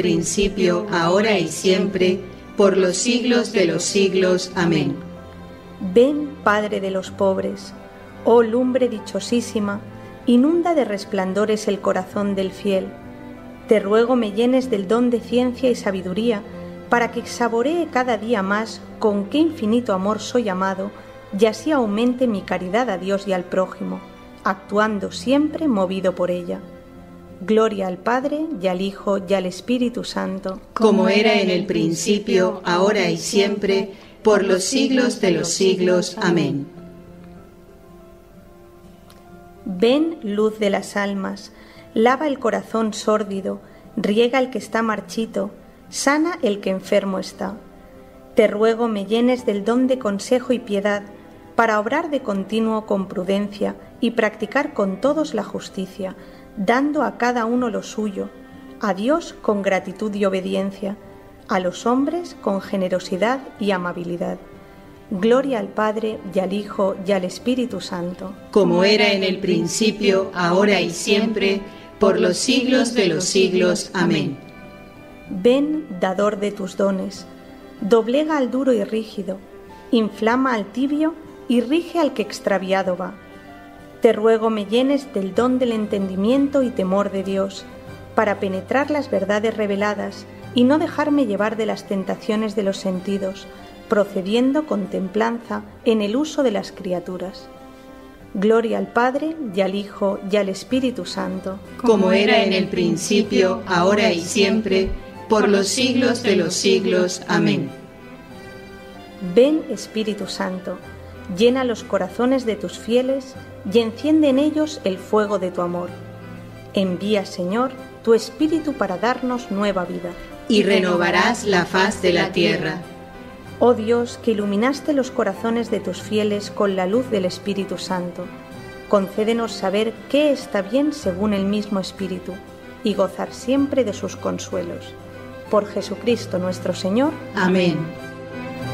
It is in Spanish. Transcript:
principio, ahora y siempre, por los siglos de los siglos. Amén. Ven, Padre de los pobres, oh lumbre dichosísima, inunda de resplandores el corazón del fiel. Te ruego me llenes del don de ciencia y sabiduría, para que saboree cada día más con qué infinito amor soy amado, y así aumente mi caridad a Dios y al prójimo, actuando siempre movido por ella. Gloria al Padre, y al Hijo, y al Espíritu Santo, como era en el principio, ahora y siempre, por los siglos de los siglos. Amén. Ven, luz de las almas, lava el corazón sórdido, riega el que está marchito, sana el que enfermo está. Te ruego me llenes del don de consejo y piedad, para obrar de continuo con prudencia y practicar con todos la justicia, dando a cada uno lo suyo, a Dios con gratitud y obediencia, a los hombres con generosidad y amabilidad. Gloria al Padre, y al Hijo, y al Espíritu Santo, como era en el principio, ahora y siempre, por los siglos de los siglos. Amén. Ven, dador de tus dones, doblega al duro y rígido, inflama al tibio y rige al que extraviado va. Te ruego me llenes del don del entendimiento y temor de Dios, para penetrar las verdades reveladas y no dejarme llevar de las tentaciones de los sentidos, procediendo con templanza en el uso de las criaturas. Gloria al Padre, y al Hijo, y al Espíritu Santo, como era en el principio, ahora y siempre, por los siglos de los siglos. Amén. Ven, Espíritu Santo, llena los corazones de tus fieles y enciende en ellos el fuego de tu amor. Envía, Señor, tu Espíritu para darnos nueva vida. Y renovarás la faz de la tierra. Oh Dios, que iluminaste los corazones de tus fieles con la luz del Espíritu Santo, concédenos saber qué está bien según el mismo Espíritu y gozar siempre de sus consuelos. Por Jesucristo nuestro Señor. Amén.